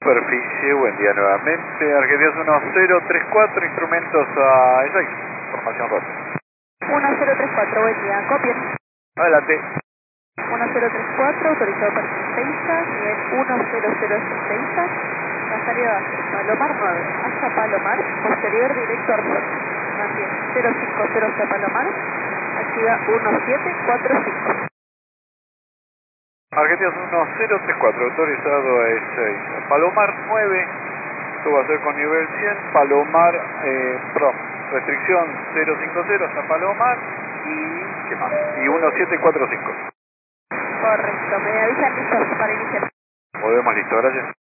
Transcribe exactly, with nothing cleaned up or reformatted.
Superficie, buen día nuevamente. Argentina uno cero tres cuatro, instrumentos a seis. Información rota. uno cero tres cuatro, buen día. Copien. Adelante. uno cero tres cuatro, autorizado para Seiza, nivel uno cero cero Seiza. La salida va a ser Palomar nueve, hasta Palomar, posterior directo al puerto. Mantiene cero cinco cero hasta Palomar, activa uno siete cuatro cinco. Argentina uno cero tres cuatro, autorizado a seis. Palomar nueve, esto va a ser con nivel cien. Palomar, eh, perdón, restricción cero cinco cero hasta Palomar y ¿qué más? Y uno siete cuatro cinco. Correcto, me avisan listos para iniciar. Podemos, listo, gracias.